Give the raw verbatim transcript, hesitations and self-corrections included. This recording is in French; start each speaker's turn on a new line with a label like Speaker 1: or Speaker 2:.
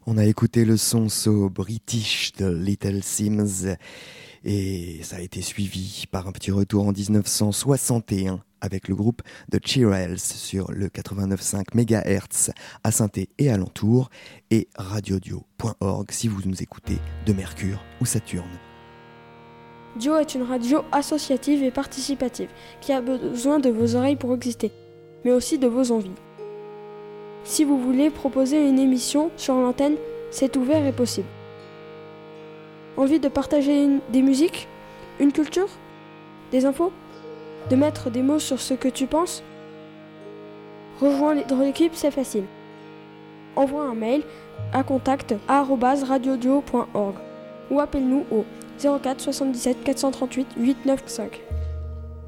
Speaker 1: On a écouté le son so british de Little Sims et ça a été suivi par un petit retour en dix-neuf cent soixante et un avec le groupe The Cheerels sur le quatre-vingt-neuf virgule cinq mégahertz à Saint-Thé et alentour et radiodio point org si vous nous écoutez de Mercure ou Saturne.
Speaker 2: Dio est une radio associative et participative qui a besoin de vos oreilles pour exister, mais aussi de vos envies. Si vous voulez proposer une émission sur l'antenne, c'est ouvert et possible. Envie de partager une, des musiques, une culture, des infos, de mettre des mots sur ce que tu penses? Rejoins l'équipe, c'est facile. Envoie un mail à contact arobase radiodio point org ou appelle-nous au zéro quatre soixante-dix-sept quatre cent trente-huit huit cent quatre-vingt-quinze.